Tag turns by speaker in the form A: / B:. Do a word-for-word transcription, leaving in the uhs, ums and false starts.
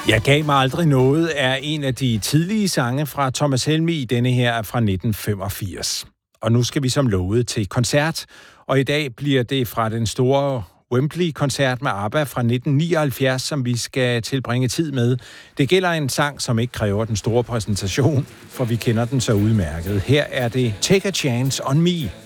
A: Jeg gav mig aldrig noget er en af de tidlige sange fra Thomas Helmig. Denne her er fra nitten femogfirs. Og nu skal vi som lovet til koncert, og i dag bliver det fra den store Wembley-koncert med ABBA fra nitten nioghalvfjerds, som vi skal tilbringe tid med. Det gælder en sang, som ikke kræver den store præsentation, for vi kender den så udmærket. Her er det Take a Chance on Me.